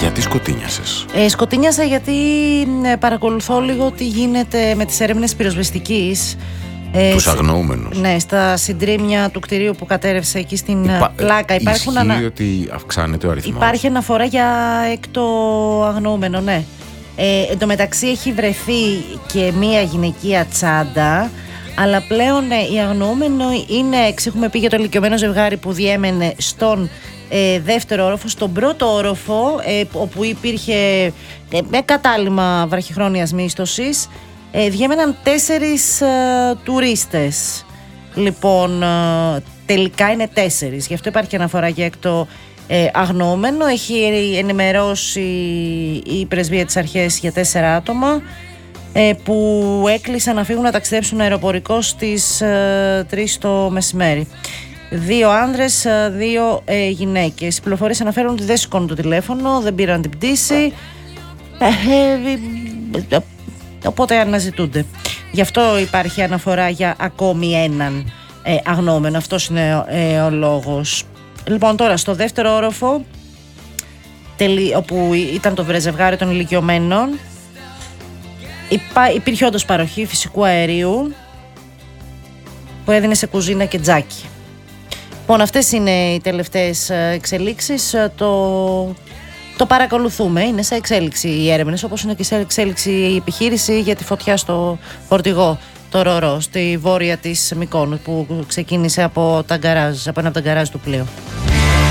Γιατί σκοτεινιάσες? Σκοτεινιάσα γιατί παρακολουθώ λίγο τι γίνεται με τις έρευνες πυροσβεστικής. Τους αγνοούμενους. Ναι, στα συντρίμμια του κτηρίου που κατέρευσε εκεί στην Πλάκα. Ισχύει ότι αυξάνεται ο αριθμός? Υπάρχει αναφορά για έκτο αγνοούμενο, ναι. Εν τω μεταξύ έχει βρεθεί και μία γυναικεία τσάντα. Αλλά πλέον οι αγνοούμενοι είναι, έχουμε πει για το ηλικιωμένο ζευγάρι που διέμενε στον δεύτερο όροφο. Στον πρώτο όροφο, όπου υπήρχε κατάλημα βραχυχρόνιας μίσθωσης, διέμεναν 4 τουρίστες. Λοιπόν, τελικά είναι 4. Γι' αυτό υπάρχει αναφορά για έκτο αγνοούμενο. Έχει ενημερώσει η πρεσβεία της αρχές για 4 άτομα που έκλεισαν να φύγουν να ταξιδέψουν αεροπορικό στις 3 το μεσημέρι. 2 άνδρες, 2 γυναίκες. Οι πληροφορίες αναφέρουν ότι δεν σηκώνουν το τηλέφωνο, δεν πήραν την πτήση, οπότε αναζητούνται. Γι' αυτό υπάρχει αναφορά για ακόμη έναν αγνοούμενο. Αυτός είναι ο λόγος. Λοιπόν, τώρα στο δεύτερο όροφο, όπου ήταν το ζευγάρι των ηλικιωμένων, υπήρχε όντως παροχή φυσικού αερίου που έδινε σε κουζίνα και τζάκι. Λοιπόν, αυτές είναι οι τελευταίες εξελίξεις. Το παρακολουθούμε. Είναι σε εξέλιξη οι έρευνες, όπως είναι και σε εξέλιξη η επιχείρηση για τη φωτιά στο φορτηγό, το Ρορό, στη βόρεια της Μυκόνου, που ξεκίνησε από ένα από τα γκαράζ του πλοίου.